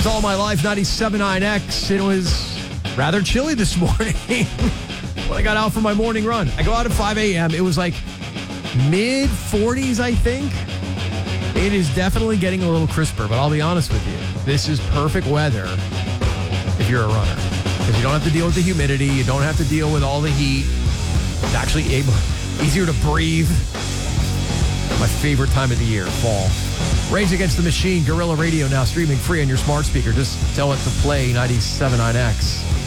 It's All My Life, 97.9X. It was rather chilly this morning when I got out for my morning run. I go out at 5 a.m. It was like mid-40s, I think. It is definitely getting a little crisper, but I'll be honest with you. This is perfect weather if you're a runner. Because you don't have to deal with the humidity. You don't have to deal with all the heat. It's actually easier to breathe. My favorite time of the year, fall. Rage Against the Machine, Guerrilla Radio now streaming free on your smart speaker. Just tell it to play 97.9X.